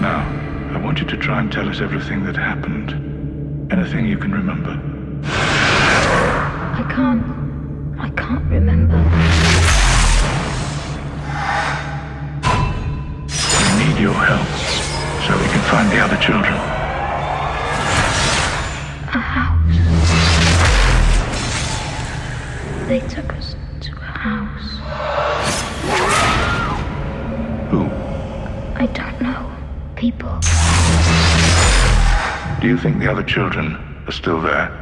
Now, I want you to try and tell us everything that happened. Anything you can remember. I can't remember. We need your help so we can find the other children. A house. They took us to a house. Who? I don't know. People. Do you think the other children are still there?